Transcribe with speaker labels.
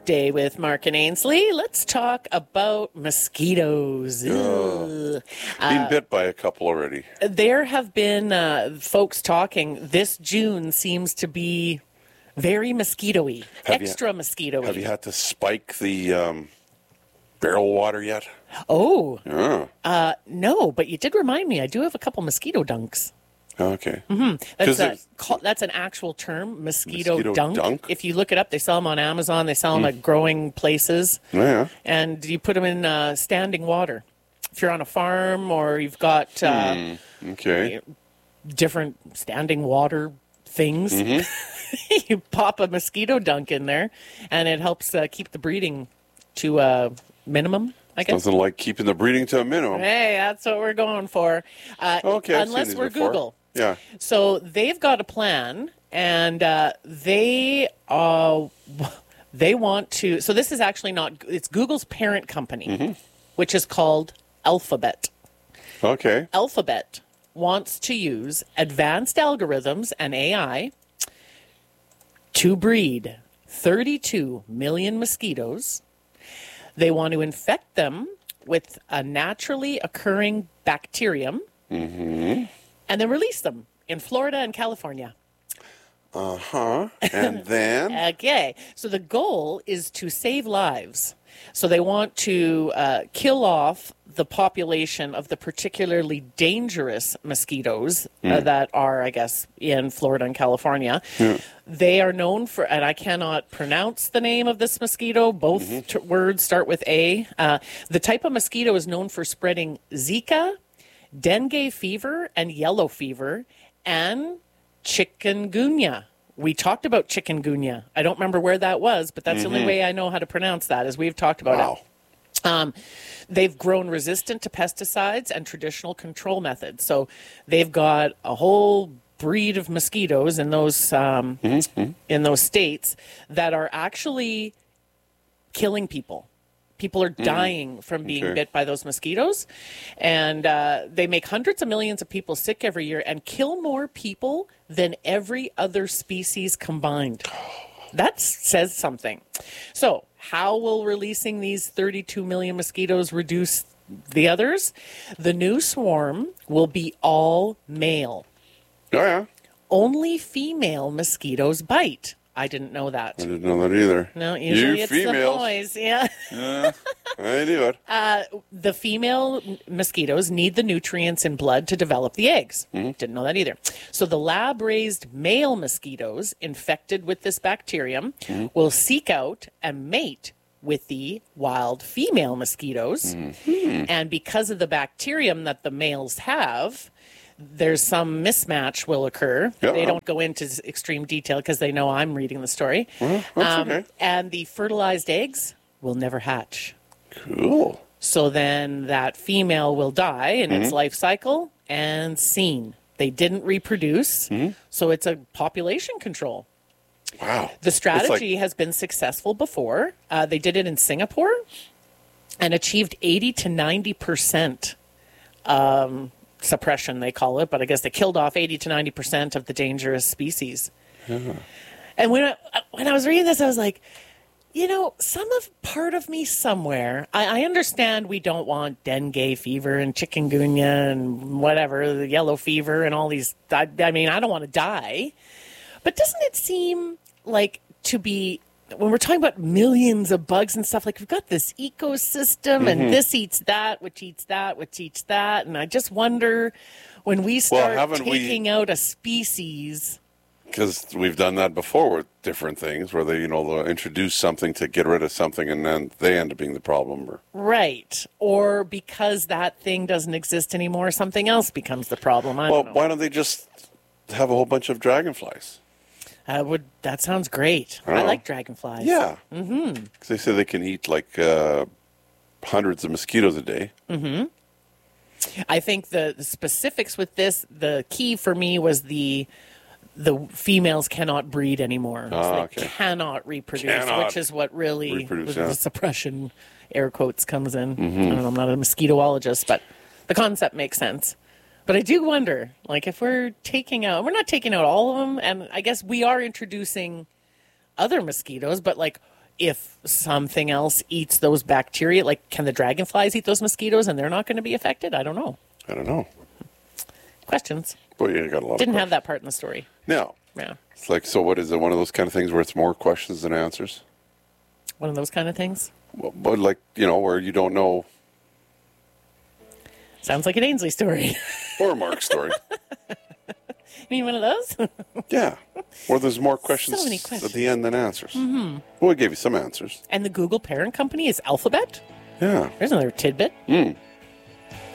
Speaker 1: Day with Mark and Ainsley. Let's talk about mosquitoes.
Speaker 2: Been bit by a couple already.
Speaker 1: There have been folks talking. This June seems to be very mosquito-y, extra mosquito-y.
Speaker 2: Have you had to spike the barrel water yet?
Speaker 1: Oh,
Speaker 2: Yeah.
Speaker 1: no, but you did remind me. I do have a couple mosquito dunks.
Speaker 2: Okay.
Speaker 1: That's an actual term, mosquito dunk. If you look it up, they sell them on Amazon. They sell them at growing places.
Speaker 2: Yeah.
Speaker 1: And you put them in standing water. If you're on a farm or you've got
Speaker 2: Okay.
Speaker 1: different standing water things, you pop a mosquito dunk in there, and it helps keep the breeding to a minimum, I guess.
Speaker 2: Something like keeping the breeding to a minimum.
Speaker 1: Hey, that's what we're going for.
Speaker 2: Okay. I've seen
Speaker 1: Unless
Speaker 2: these
Speaker 1: we're
Speaker 2: before.
Speaker 1: Google.
Speaker 2: Yeah.
Speaker 1: So they've got a plan, and they want to. So this is actually not. It's Google's parent company, which is called Alphabet.
Speaker 2: Okay.
Speaker 1: Alphabet wants to use advanced algorithms and AI to breed 32 million mosquitoes. They want to infect them with a naturally occurring bacterium and then release them in Florida and California.
Speaker 2: And then?
Speaker 1: Okay. So the goal is to save lives. So they want to kill off the population of the particularly dangerous mosquitoes that are, I guess, in Florida and California. They are known for, and I cannot pronounce the name of this mosquito. Both words start with A. The type of mosquito is known for spreading Zika, dengue fever, and yellow fever, and chikungunya. We talked about chikungunya. I don't remember where that was, but that's the only way I know how to pronounce that, is we've talked about it. They've grown resistant to pesticides and traditional control methods. So they've got a whole breed of mosquitoes in those states that are actually killing people. People are dying from being bit by those mosquitoes. And they make hundreds of millions of people sick every year and kill more people than every other species combined. That says something. So how will releasing these 32 million mosquitoes reduce the others? The new swarm will be all male.
Speaker 2: Oh, yeah.
Speaker 1: Only female mosquitoes bite. I didn't know that.
Speaker 2: I didn't know that either.
Speaker 1: No, usually it's
Speaker 2: females.
Speaker 1: the boys. Yeah.
Speaker 2: I do it.
Speaker 1: The female mosquitoes need the nutrients in blood to develop the eggs. Didn't know that either. So the lab-raised male mosquitoes infected with this bacterium will seek out and mate with the wild female mosquitoes. And because of the bacterium that the males have, there's some mismatch will occur.
Speaker 2: Yeah.
Speaker 1: They don't go into extreme detail because they know I'm reading the story.
Speaker 2: That's okay.
Speaker 1: And the fertilized eggs will never hatch.
Speaker 2: Cool.
Speaker 1: So then that female will die in its life cycle and seen. They didn't reproduce, so it's a population control.
Speaker 2: Wow.
Speaker 1: The strategy has been successful before. They did it in Singapore and achieved 80 to 90% suppression, they call it, but I guess they killed off 80 to 90% of the dangerous species. And when I was reading this, I was like, you know, part of me somewhere, I understand we don't want dengue fever and chikungunya and whatever, the yellow fever and all these. I mean, I don't want to die. But doesn't it seem like to be, when we're talking about millions of bugs and stuff, like we've got this ecosystem and this eats that, which eats that, which eats that. And I just wonder when we start taking out a species.
Speaker 2: Because we've done that before with different things where they, they'll introduce something to get rid of something and then they end up being the problem.
Speaker 1: Right. Or because that thing doesn't exist anymore, something else becomes the problem. I don't know.
Speaker 2: Why don't they just have a whole bunch of dragonflies?
Speaker 1: That sounds great. I like dragonflies.
Speaker 2: Yeah. Because they say they can eat like hundreds of mosquitoes a day.
Speaker 1: I think the specifics with this, the key for me was the females cannot breed anymore. So they cannot reproduce, which is what really the suppression, air quotes, comes in. I don't know, I'm not a mosquitoologist, but the concept makes sense. But I do wonder, like, if we're not taking out all of them, and I guess we are introducing other mosquitoes, but like, if something else eats those bacteria, like can the dragonflies eat those mosquitoes and they're not going to be affected? I don't know.
Speaker 2: I don't know.
Speaker 1: Questions.
Speaker 2: But you got a lot
Speaker 1: Didn't
Speaker 2: of
Speaker 1: have that part in the story.
Speaker 2: No.
Speaker 1: Yeah.
Speaker 2: It's like, so what is it? One of those kind of things where it's more questions than answers?
Speaker 1: One of those kind of things.
Speaker 2: Well, but like, where you don't know.
Speaker 1: Sounds like an Ainsley story.
Speaker 2: Or a Mark story.
Speaker 1: You mean one of those?
Speaker 2: Yeah. Or there's more questions,
Speaker 1: many questions.
Speaker 2: at the end than answers. Mm-hmm. Well, we gave you some answers.
Speaker 1: And the Google parent company is Alphabet?
Speaker 2: Yeah.
Speaker 1: There's another tidbit.